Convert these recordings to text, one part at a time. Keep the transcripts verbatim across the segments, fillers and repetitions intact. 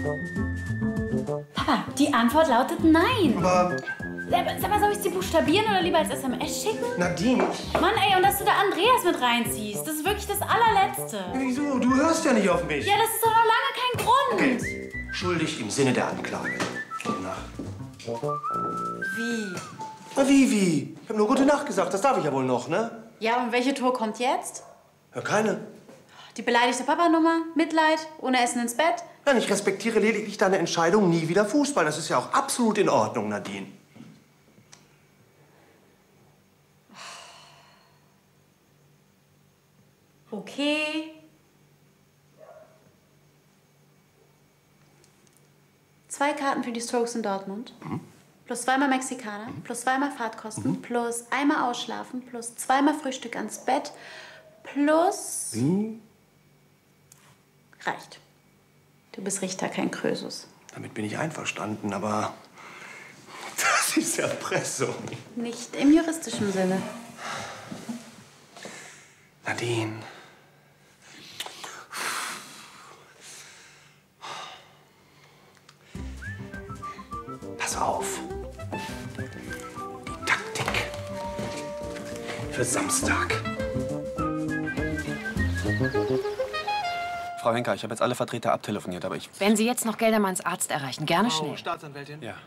Papa, die Antwort lautet nein. Aber... Sag mal, soll ich sie buchstabieren oder lieber als S M S schicken? Nadine... Mann, ey, und dass du da Andreas mit reinziehst, das ist wirklich das allerletzte. Wieso? Du hörst ja nicht auf mich. Ja, das ist doch noch lange kein Grund. Okay. Schuldig im Sinne der Anklage. Gute Nacht. Wie? Na, wie, wie? Ich habe nur gute Nacht gesagt. Das darf ich ja wohl noch, ne? Ja, und welche Tour kommt jetzt? Ja, keine. Die beleidigte Papa-Nummer, Mitleid, ohne Essen ins Bett. Nein, ich respektiere lediglich deine Entscheidung, nie wieder Fußball. Das ist ja auch absolut in Ordnung, Nadine. Okay. Zwei Karten für die Strokes in Dortmund. Mhm. Plus zweimal Mexikaner, mhm. plus zweimal Fahrtkosten, mhm. plus einmal Ausschlafen, plus zweimal Frühstück ans Bett, plus... Mhm. Reicht. Du bist Richter, kein Krösus. Damit bin ich einverstanden, aber das ist Erpressung. Nicht im juristischen Sinne. Nadine. Pass auf. Die Taktik für Samstag. Frau Henker, ich habe jetzt alle Vertreter abtelefoniert, aber ich... Wenn Sie jetzt noch Geldermanns Arzt erreichen, gerne Frau schnell. Staatsanwältin? Ja.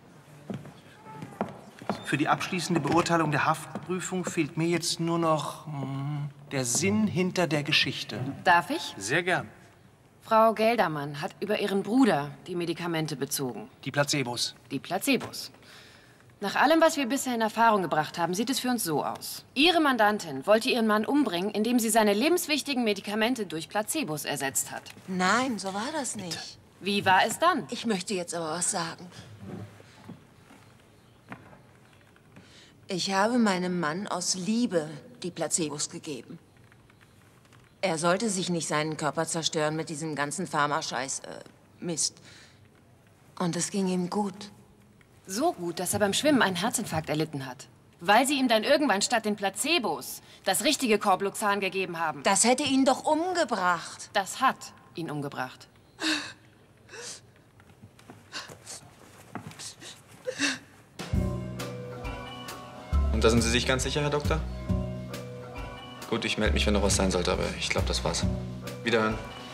Für die abschließende Beurteilung der Haftprüfung fehlt mir jetzt nur noch hm, der Sinn hinter der Geschichte. Darf ich? Sehr gern. Frau Geldermann hat über ihren Bruder die Medikamente bezogen. Die Placebos. Die Placebos. Nach allem, was wir bisher in Erfahrung gebracht haben, sieht es für uns so aus. Ihre Mandantin wollte ihren Mann umbringen, indem sie seine lebenswichtigen Medikamente durch Placebos ersetzt hat. Nein, so war das nicht. Wie war es dann? Ich möchte jetzt aber was sagen. Ich habe meinem Mann aus Liebe die Placebos gegeben. Er sollte sich nicht seinen Körper zerstören mit diesem ganzen Pharma-Scheiß, äh, Mist. Und es ging ihm gut. So gut, dass er beim Schwimmen einen Herzinfarkt erlitten hat. Weil sie ihm dann irgendwann statt den Placebos das richtige Carbloxan gegeben haben. Das hätte ihn doch umgebracht. Das hat ihn umgebracht. Und da sind Sie sich ganz sicher, Herr Doktor? Gut, ich melde mich, wenn noch was sein sollte, aber ich glaube, das war's. Wiederhören.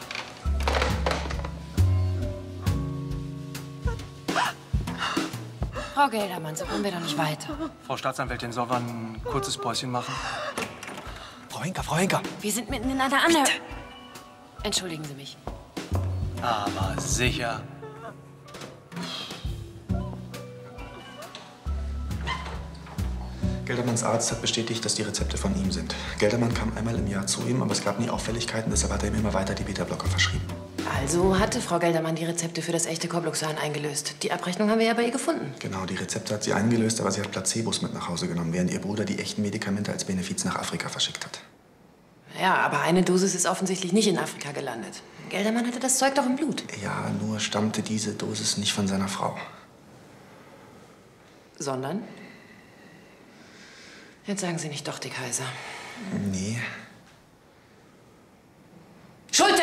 Frau Geldermann, so kommen wir doch nicht weiter. Frau Staatsanwältin, sollen wir ein kurzes Päuschen machen? Frau Henker, Frau Henker! Wir sind mitten in einer Anhörung. Entschuldigen Sie mich. Aber sicher. Geldermanns Arzt hat bestätigt, dass die Rezepte von ihm sind. Geldermann kam einmal im Jahr zu ihm, aber es gab nie Auffälligkeiten, deshalb hat er ihm immer weiter die Beta-Blocker verschrieben. Also hatte Frau Geldermann die Rezepte für das echte Carbloxan eingelöst. Die Abrechnung haben wir ja bei ihr gefunden. Genau, die Rezepte hat sie eingelöst, aber sie hat Placebos mit nach Hause genommen, während ihr Bruder die echten Medikamente als Benefiz nach Afrika verschickt hat. Ja, aber eine Dosis ist offensichtlich nicht in Afrika gelandet. Geldermann hatte das Zeug doch im Blut. Ja, nur stammte diese Dosis nicht von seiner Frau. Sondern? Jetzt sagen Sie nicht doch, die Kaiser. Nee. Schulte!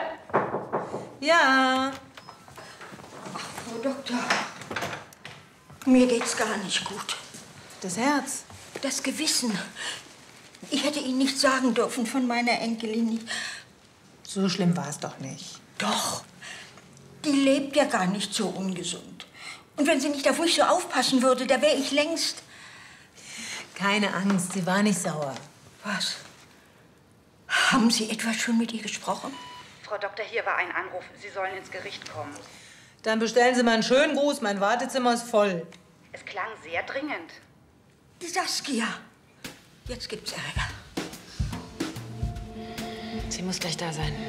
Ja. Ach, Frau Doktor, mir geht's gar nicht gut. Das Herz? Das Gewissen. Ich hätte Ihnen nichts sagen dürfen von meiner Enkelin. So schlimm war es doch nicht. Doch. Die lebt ja gar nicht so ungesund. Und wenn sie nicht auf mich so aufpassen würde, da wäre ich längst... Keine Angst, sie war nicht sauer. Was? Haben Sie etwa schon mit ihr gesprochen? Frau Doktor, hier war ein Anruf. Sie sollen ins Gericht kommen. Dann bestellen Sie mal einen schönen Gruß. Mein Wartezimmer ist voll. Es klang sehr dringend. Die Saskia. Jetzt gibt's Ärger. Sie muss gleich da sein.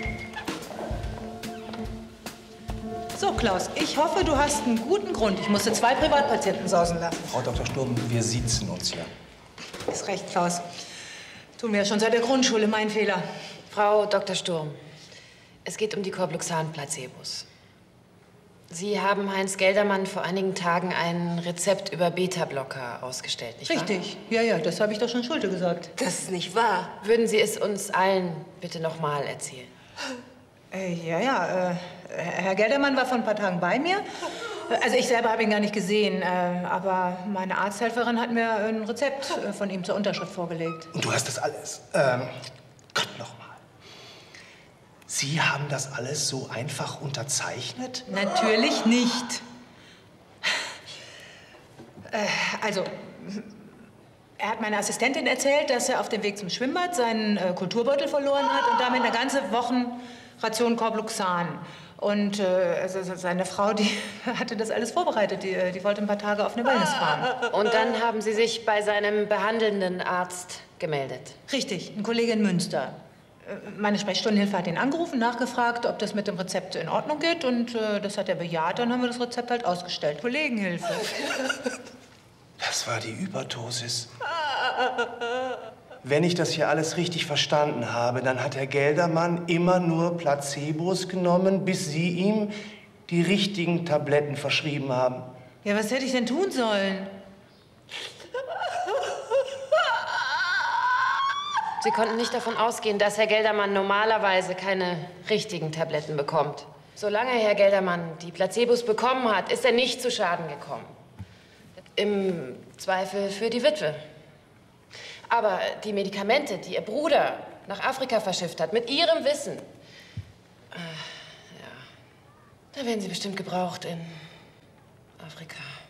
So, Klaus, ich hoffe, du hast einen guten Grund. Ich musste zwei Privatpatienten sausen lassen. Frau Doktor Sturm, wir siezen uns hier. Ist recht, Klaus. Tun wir ja schon seit der Grundschule, mein Fehler. Frau Doktor Sturm, es geht um die Carbloxan-Placebos. Sie haben Heinz Geldermann vor einigen Tagen ein Rezept über Beta-Blocker ausgestellt, nicht wahr? Richtig. Ja, ja, das habe ich doch schon Schulte gesagt. Das ist nicht wahr. Würden Sie es uns allen bitte noch mal erzählen? Äh, ja, ja. Äh, Herr Geldermann war vor ein paar Tagen bei mir. Also ich selber habe ihn gar nicht gesehen. Äh, aber meine Arzthelferin hat mir ein Rezept von ihm zur Unterschrift vorgelegt. Und du hast das alles. Ähm, Gott noch mal. Sie haben das alles so einfach unterzeichnet? Natürlich nicht. Äh, also, er hat meiner Assistentin erzählt, dass er auf dem Weg zum Schwimmbad seinen äh, Kulturbeutel verloren hat und damit eine ganze Wochenration Corbluxan. Und äh, also seine Frau, die hatte das alles vorbereitet. Die, die wollte ein paar Tage auf eine Wellness fahren. Und dann haben Sie sich bei seinem behandelnden Arzt gemeldet? Richtig, ein Kollege in Münster. Meine Sprechstundenhilfe hat ihn angerufen, nachgefragt, ob das mit dem Rezept in Ordnung geht. Und äh, das hat er bejaht. Dann haben wir das Rezept halt ausgestellt. Kollegenhilfe. Das war die Überdosis. Wenn ich das hier alles richtig verstanden habe, dann hat Herr Geldermann immer nur Placebos genommen, bis Sie ihm die richtigen Tabletten verschrieben haben. Ja, was hätte ich denn tun sollen? Sie konnten nicht davon ausgehen, dass Herr Geldermann normalerweise keine richtigen Tabletten bekommt. Solange Herr Geldermann die Placebos bekommen hat, ist er nicht zu Schaden gekommen. Im Zweifel für die Witwe. Aber die Medikamente, die Ihr Bruder nach Afrika verschifft hat, mit Ihrem Wissen, äh, ja, da werden sie bestimmt gebraucht in Afrika.